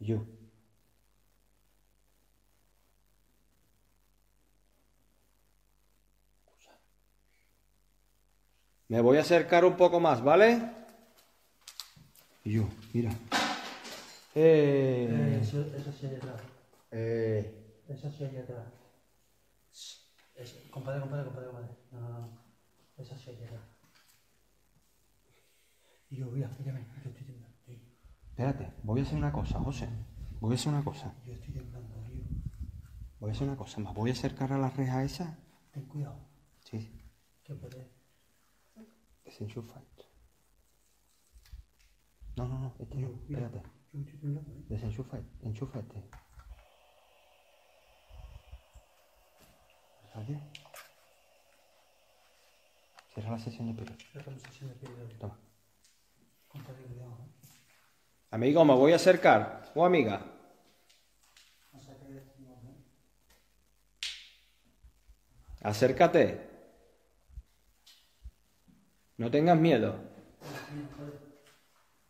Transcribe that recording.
Yo. Me voy a acercar un poco más, ¿vale? Yo, mira. Eso sí allá atrás. Eso sí allá atrás. Compadre. No. Eso sí allá atrás. Y yo, mírame, yo estoy temblando. Espérate, voy a hacer una cosa, José. Voy a hacer una cosa. Yo estoy temblando, yo. Voy a hacer una cosa. ¿Me voy a acercar a la reja esa? Ten cuidado. Sí. Que puede. Desenchufa esto. No, este no. Espérate. Yo estoy temblando, Desenchufa, enchufa este. ¿Aquí? Cierra la sesión de pelo. Cerramos sesión de pelo. Toma. Compadre, cuidado, Amigo, me voy a acercar. ¿O amiga? No sé qué decimos, Acércate. No tengas miedo. ¿no?